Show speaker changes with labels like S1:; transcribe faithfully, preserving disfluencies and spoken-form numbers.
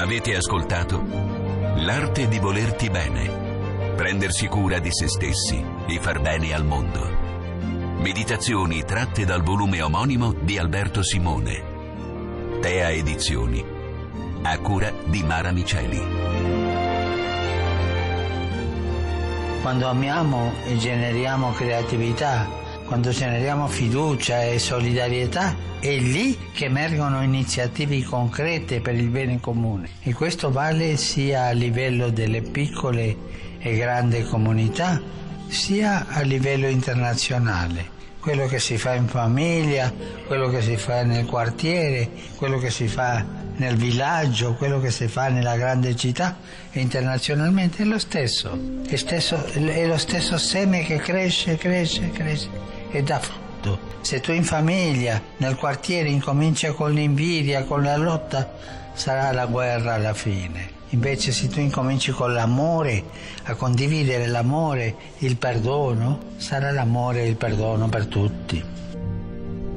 S1: Avete ascoltato L'arte di volerti bene, prendersi cura di se stessi e far bene al mondo. Meditazioni tratte dal volume omonimo di Alberto Simone. Tea Edizioni, a cura di Mara Miceli.
S2: Quando amiamo e generiamo creatività, quando generiamo fiducia e solidarietà, è lì che emergono iniziative concrete per il bene comune. E questo vale sia a livello delle piccole e grandi comunità, sia a livello internazionale. Quello che si fa in famiglia, quello che si fa nel quartiere, quello che si fa nel villaggio, quello che si fa nella grande città e internazionalmente è lo stesso. È, stesso, è lo stesso seme che cresce, cresce, cresce e dà frutto. Se tu in famiglia, nel quartiere, incominci con l'invidia, con la lotta, sarà la guerra alla fine. Invece se tu incominci con l'amore, a condividere l'amore, il perdono, sarà l'amore e il perdono per tutti.